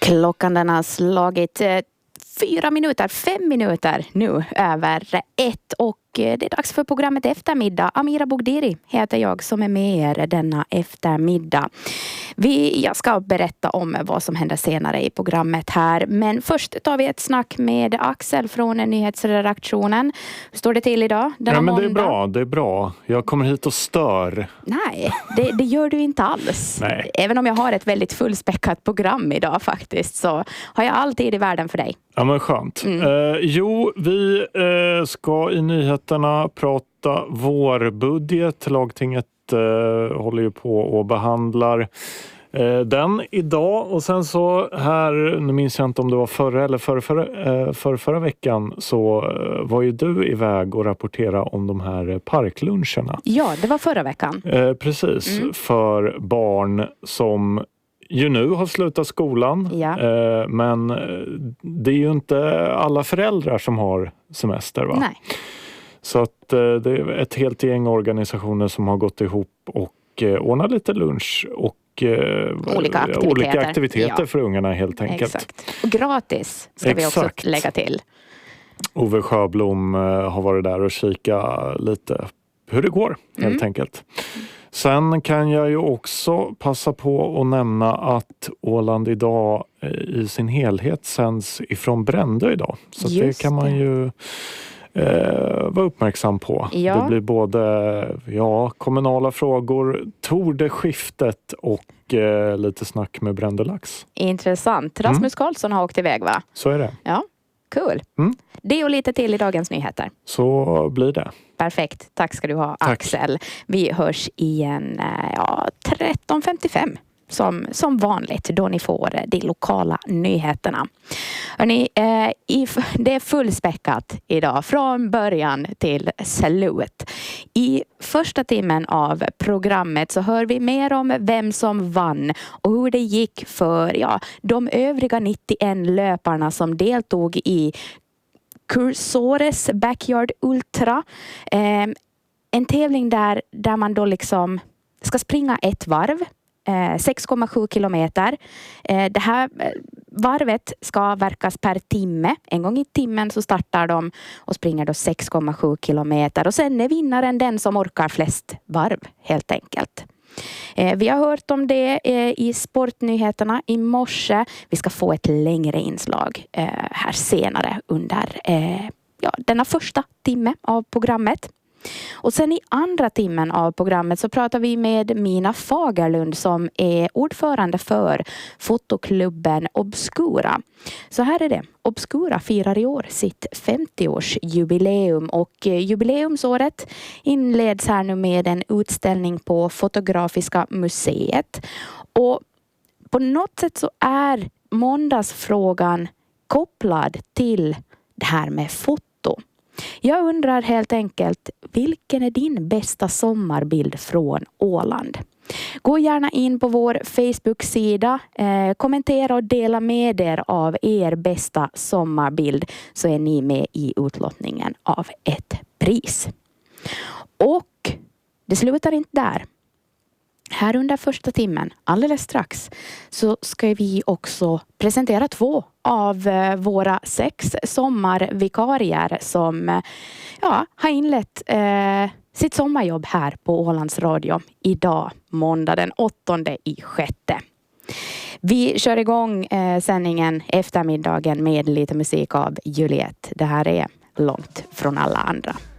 Klockan den har slagit 5 minuter nu över 1 och det är dags för programmet Eftermiddag. Amira Bogdiri heter jag som är med er denna eftermiddag. Jag ska berätta om vad som händer senare i programmet här. Men först tar vi ett snack med Axel från nyhetsredaktionen. Hur står det till idag? Men det är bra. Jag kommer hit och stör. Nej, det gör du inte alls. Nej. Även om jag har ett väldigt fullspäckat program idag faktiskt, så har jag alltid i världen för dig. Ja, men skönt. Vi ska i nyheterna prata vårbudget. Lagtinget håller ju på och behandlar den idag. Och sen så här, nu minns jag inte om det var förra eller förra veckan, så var ju du iväg och rapportera om de här parkluncherna. Ja, det var förra veckan. Precis, för barn som ju nu har slutat skolan, men det är ju inte alla föräldrar som har semester, va? Nej. Så att det är ett helt gäng organisationer som har gått ihop och ordnat lite lunch och olika aktiviteter för ungarna helt enkelt. Exakt. Och gratis ska vi också lägga till. Ove Sjöblom har varit där och kika lite hur det går helt enkelt. Sen kan jag ju också passa på att nämna att Åland idag i sin helhet sänds ifrån Brändö idag. Så det kan man ju vara uppmärksam på. Ja. Det blir både kommunala frågor, Tordeskiftet och lite snack med Brändö Lax. Intressant. Rasmus Karlsson har åkt iväg, va? Så är det. Ja, kul. Det och lite till i dagens nyheter. Så blir det. Perfekt. Tack ska du ha, Axel. Vi hörs igen 13.55. Som vanligt då ni får de lokala nyheterna. Hörrni, det är fullspäckat idag från början till slut. I första timmen av programmet så hör vi mer om vem som vann och hur det gick för de övriga 91 löparna som deltog i Cursores Backyard Ultra. En tävling där man då liksom ska springa ett varv. 6,7 kilometer. Det här varvet ska avverkas per timme. En gång i timmen så startar de och springer då 6,7 kilometer. Och sen är vinnaren den som orkar flest varv helt enkelt. Vi har hört om det i sportnyheterna i morse. Vi ska få ett längre inslag här senare under denna första timme av programmet. Och sen i andra timmen av programmet så pratar vi med Mina Fagerlund som är ordförande för fotoklubben Obscura. Så här är det. Obscura firar i år sitt 50-årsjubileum och jubileumsåret inleds här nu med en utställning på Fotografiska museet. Och på något sätt så är måndagsfrågan kopplad till det här med foto. Jag undrar helt enkelt, vilken är din bästa sommarbild från Åland? Gå gärna in på vår Facebook-sida, kommentera och dela med er av er bästa sommarbild så är ni med i utlottningen av ett pris. Och det slutar inte där. Här under första timmen, alldeles strax, så ska vi också presentera 2 av våra 6 sommarvikarier som har inlett sitt sommarjobb här på Ålands Radio idag, måndag den 8/6. Vi kör igång sändningen eftermiddagen med lite musik av Juliet. Det här är Långt från alla andra.